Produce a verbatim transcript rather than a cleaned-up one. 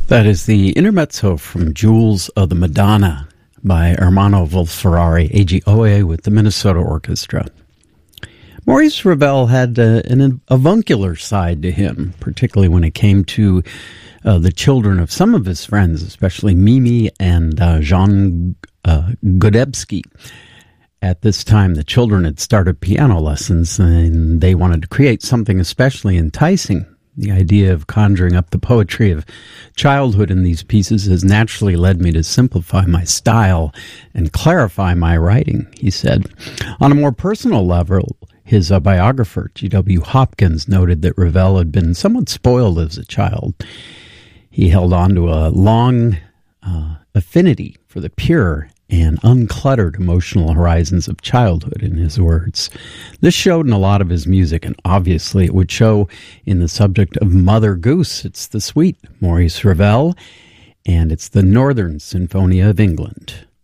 That is the intermezzo from Jewels of the Madonna by Ermanno Wolf-Ferrari, A G O A with the Minnesota Orchestra. Maurice Ravel had uh, an avuncular side to him, particularly when it came to uh, the children of some of his friends, especially Mimi and uh, Jean uh, Godebski. At this time, the children had started piano lessons, and they wanted to create something especially enticing. The idea of conjuring up the poetry of childhood in these pieces has naturally led me to simplify my style and clarify my writing, he said. On a more personal level, his uh, biographer, G W Hopkins, noted that Ravel had been somewhat spoiled as a child. He held on to a long uh, affinity for the pure and uncluttered emotional horizons of childhood, in his words. This showed in a lot of his music, and obviously it would show in the subject of Mother Goose. It's the sweet Maurice Ravel, and it's the Northern Sinfonia of England.